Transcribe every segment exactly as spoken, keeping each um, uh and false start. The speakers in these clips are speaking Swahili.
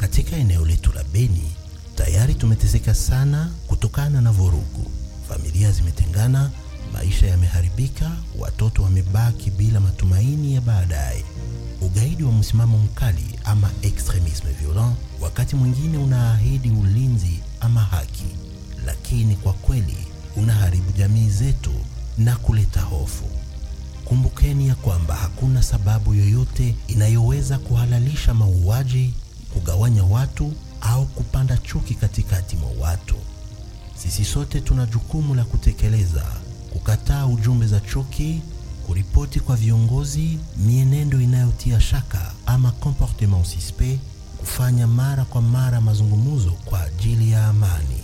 Katika eneo letu la Beni, tayari tumeteseka sana kutokana na vurugu. Familia zimetengana, maisha yameharibika, watoto wamebaki bila matumaini ya baadaye. Ugaidi wa msimamo mkali ama extremisme violent wakati mwingine unaahidi ulinzi ama haki, lakini kwa kweli unaharibu jamii zetu na kuleta hofu. Kumbukeni ya kwamba hakuna sababu yoyote inayoweza kuhalalisha mauaji, kugawanya watu au kupanda chuki katikati mwa watu. Sisi sote tuna jukumu la kutekeleza, kukataa ujumbe za chuki, kuripoti kwa viongozi mienendo inayotia shaka ama comportement suspect, kufanya mara kwa mara mazungumzo kwa ajili ya amani.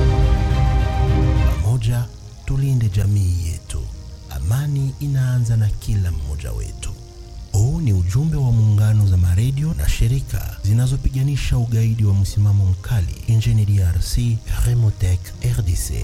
Pamoja tulinde jamii yetu. Amani inaanza na kila mmoja wetu. Huu ni ujumbe wa muungano za maredio na shirika zinazopiganisha ugaidi wa msimamo mkali nchini D R C, Remotec R D C.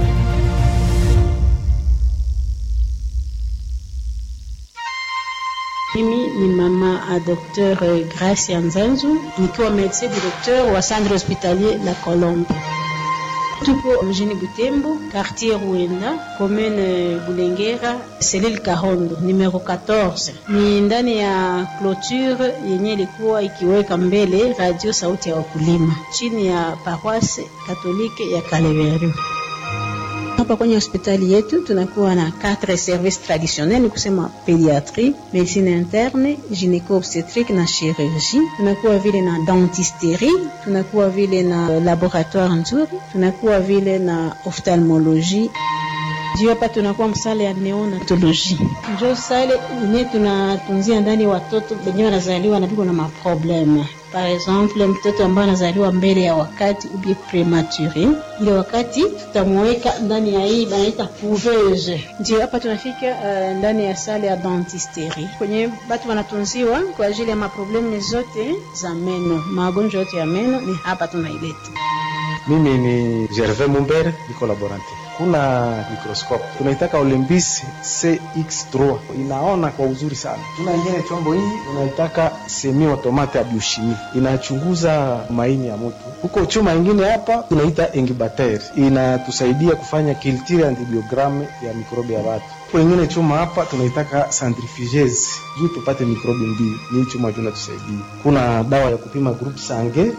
Mimi ni mama a Docteur Gracia Nzanzu, nikiwa médecin directeur wa Centre Hospitalier La Colombe. Tupo mjini Butembo, quartier Ruenda, commune Bulengera, cellule Kahondo, numero quatorze. Ni ndani ya clôture yenye ilikuwa ikiweka mbele radio sauti ya wakulima, chini ya paroisse katolike ya Kaleveru. Hapa kwenye hospitali yetu tunakuwa na quatre services traditionnels, ni kusema pédiatrie, médecine interne, gynéco-obstétrique na chirurgie. Tunakuwa vile na dentisterie, tunakuwa vile na laboratoire nzuri, tunakuwa vile na ophtalmologie. Ndio hapa tunakuwa msale ya neonatologie. Ndio sale ni tunatunzia ndani watoto wenye wanazaliwa na biko na maprobleme. Par exemple, mtoto ambaye anazaliwa mbele ya wakati ou bien prématuré, ile wakati tutamweka ndani ya hii banaita couveuse. Ndio hapa tunafika uh, ndani ya sale ya dentisterie kwenye watu wanatunziwa kwa ajili ya maprobleme zote za meno, magonjwa yote ya meno ni hapa tunaileta. Mimi ni Gervais Mumbere, niko laborante. Kuna microscope tunaitaka Olympus C X three, inaona kwa uzuri sana. Tuna ingine chombo hii tunaitaka semi automate ya biochimie, inachunguza maini ya mtu. Huko chuma ingine hapa tunaita incubator, inatusaidia kufanya culture antibiogramme ya mikrobi ya watu. Huko ingine chuma hapa tunaitaka centrifugeuse, juu tupate mikrobi mbili. Ni chuma tunatusaidia. Kuna dawa ya kupima group sange.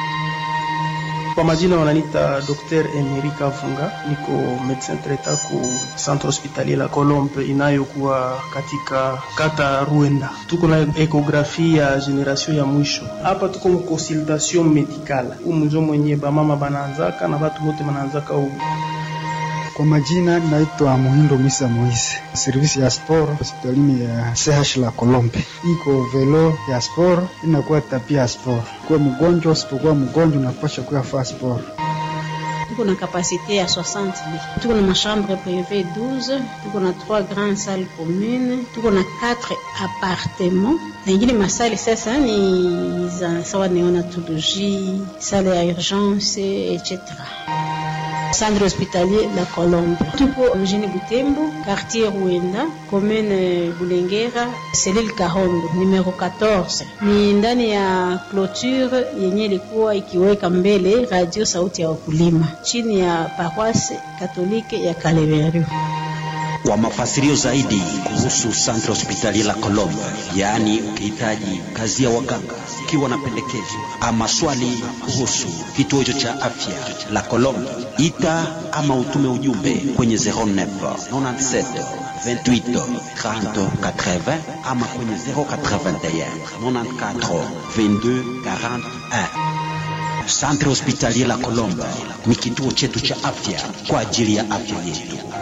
Kwa majina wananiita Docteur Emerika Funga, niko médecin traitant ku Centre Hospitalier La Colombe inayokuwa katika kata Ruenda. Tuko na ekografi ya generation ya mwisho. Hapa tuko mu consultation medicale. Umunjo mwenye ba mama banaanzaka na watu wote banaanzaka u. Kwa majina naitwa Muhindo Misa Moise. Servisi ya sport hospitalini ya C H La Colombe. Iko velo ya sport, inakuwa tapia ya sport. Kwa mgonjwa, usipokuwa mgonjwa unapaswa kuwa fast sport. Tuko na capacité ya soixante lits. Tuko na chambre privée douze, tuko na trois grandes salles communes, tuko na quatre appartements. Na ingine masali sasa ni za sawa neonatologie, salle ya urgence, et cetera. Centre Hospitalier La Colombe. Tupo mjini Butembo, quartier Ruenda, commune Bulengera, cellule Kahondo, numero quatorze. Ni ndani ya clôture yenye ilikuwa ikiweka mbele radio sauti ya wakulima, chini ya paroisse katolike ya Kaleveru. Kwa mafasirio zaidi kuhusu Centre Hospitalier La Colombe, yaani ukihitaji kazi ya waganga, ukiwa na pendekezo ama swali kuhusu kituo hicho cha afya La Colombe, ita ama utume ujumbe kwenye zero neuf nine sept vingt-huit trente quatre-vingts ama kwenye zero huit un ninety-quatre vingt-deux quarante-et un. Centre Hospitalier La Colombe ni kituo chetu cha afya kwa ajili ya afya yetu.